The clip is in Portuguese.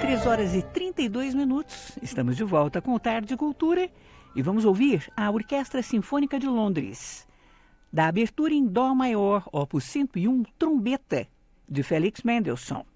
3 horas e 32 minutos. Estamos de volta com o Tarde Cultura e vamos ouvir a Orquestra Sinfônica de Londres, da abertura em Dó maior, opus 101, Trombeta, de Felix Mendelssohn.